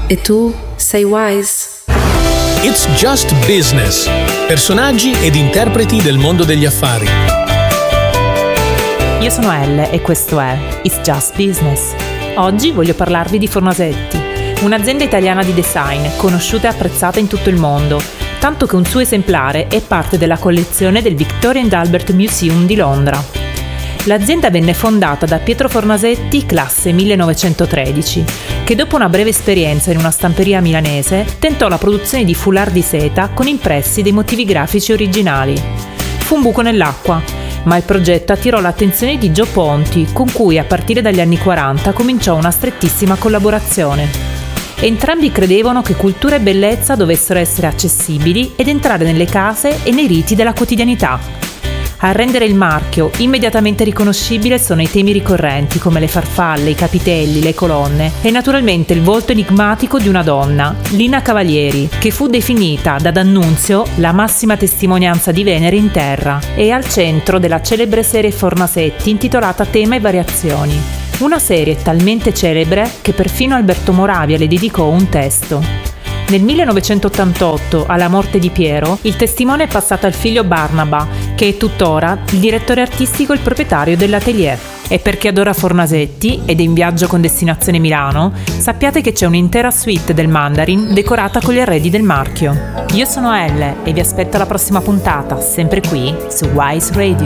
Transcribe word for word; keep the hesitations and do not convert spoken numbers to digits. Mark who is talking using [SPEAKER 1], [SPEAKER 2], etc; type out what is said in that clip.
[SPEAKER 1] E tu sei Wise.
[SPEAKER 2] It's Just Business. Personaggi ed interpreti del mondo degli affari.
[SPEAKER 3] Io sono Elle e questo è It's Just Business. Oggi voglio parlarvi di Fornasetti, un'azienda italiana di design conosciuta e apprezzata in tutto il mondo, tanto che un suo esemplare è parte della collezione del Victoria and Albert Museum di Londra. L'azienda venne fondata da Pietro Fornasetti, classe millenovecentotredici, che dopo una breve esperienza in una stamperia milanese tentò la produzione di foulard di seta con impressi dei motivi grafici originali. Fu un buco nell'acqua, ma il progetto attirò l'attenzione di Gio Ponti, con cui a partire dagli anni quaranta cominciò una strettissima collaborazione. Entrambi credevano che cultura e bellezza dovessero essere accessibili ed entrare nelle case e nei riti della quotidianità. A rendere il marchio immediatamente riconoscibile sono i temi ricorrenti come le farfalle, i capitelli, le colonne e naturalmente il volto enigmatico di una donna, Lina Cavalieri, che fu definita da D'Annunzio la massima testimonianza di Venere in terra e al centro della celebre serie Fornasetti intitolata Tema e Variazioni. Una serie talmente celebre che perfino Alberto Moravia le dedicò un testo. Nel millenovecentottantotto, alla morte di Piero, il testimone è passato al figlio Barnaba, che è tuttora il direttore artistico e il proprietario dell'atelier. E per chi adora Fornasetti ed è in viaggio con destinazione Milano, sappiate che c'è un'intera suite del Mandarin decorata con gli arredi del marchio. Io sono Elle e vi aspetto alla prossima puntata, sempre qui su Wise Radio.